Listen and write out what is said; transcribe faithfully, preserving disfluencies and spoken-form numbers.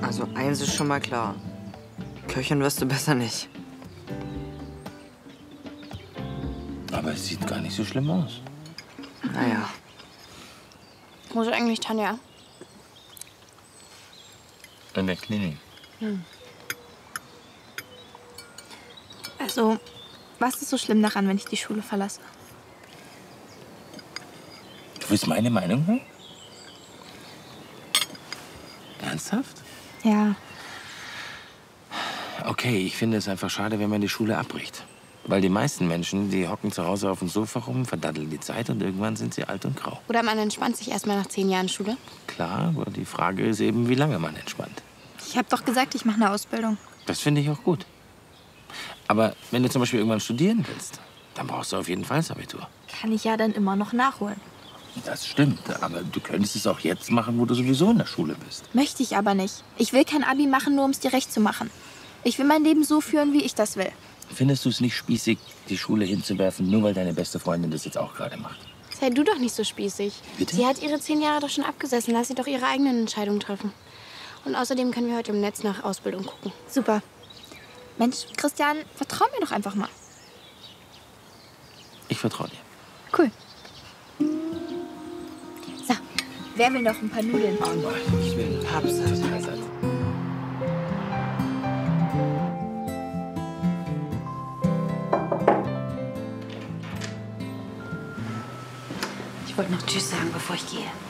Also eins ist schon mal klar. Köchin wirst du besser nicht. Aber es sieht gar nicht so schlimm aus. Naja. Wo ist eigentlich Tanja? In der Klinik. Hm. Also, was ist so schlimm daran, wenn ich die Schule verlasse? Du willst meine Meinung hören? Ernsthaft? Ja. Okay, ich finde es einfach schade, wenn man die Schule abbricht. Weil die meisten Menschen, die hocken zu Hause auf dem Sofa rum, verdaddeln die Zeit und irgendwann sind sie alt und grau. Oder man entspannt sich erst mal nach zehn Jahren Schule. Klar, aber die Frage ist eben, wie lange man entspannt. Ich habe doch gesagt, ich mache eine Ausbildung. Das finde ich auch gut. Aber wenn du zum Beispiel irgendwann studieren willst, dann brauchst du auf jeden Fall das Abitur. Kann ich ja dann immer noch nachholen. Das stimmt, aber du könntest es auch jetzt machen, wo du sowieso in der Schule bist. Möchte ich aber nicht. Ich will kein Abi machen, nur um es dir recht zu machen. Ich will mein Leben so führen, wie ich das will. Findest du es nicht spießig, die Schule hinzuwerfen, nur weil deine beste Freundin das jetzt auch gerade macht? Sei du doch nicht so spießig. Bitte? Sie hat ihre zehn Jahre doch schon abgesessen. Lass sie doch ihre eigenen Entscheidungen treffen. Und außerdem können wir heute im Netz nach Ausbildung gucken. Super. Mensch, Christian, vertrau mir doch einfach mal. Ich vertraue dir. Cool. So, wer will noch ein paar Nudeln? Ich will Absatz. Ich wollte noch Tschüss sagen, bevor ich gehe.